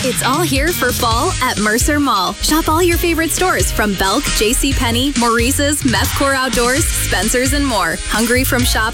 It's all here for fall at Mercer Mall. Shop all your favorite stores from Belk, JCPenney, Maurice's, Methcore Outdoors, Spencer's, and more. Hungry from shopping?